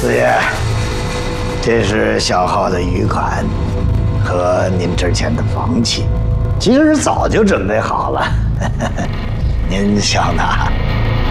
四爷，这是小号的余款和您之前的房契，其实早就准备好了，您想拿？